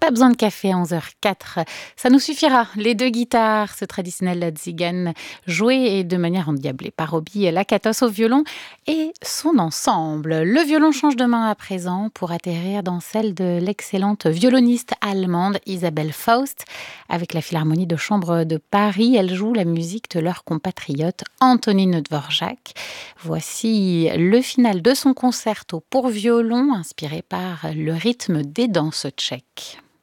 Pas besoin de café à 11h04, ça nous suffira. Les deux guitares, ce traditionnel tzigane, joué et de manière endiablée par Robbie Lakatos au violon et son ensemble. Le violon change de main à présent pour atterrir dans celle de l'excellente violoniste allemande Isabelle Faust. Avec la Philharmonie de chambre de Paris, elle joue la musique de leur compatriote Antonine Dvorak. Voici le final de son concerto pour violon, inspiré par le rythme des danses tchèques.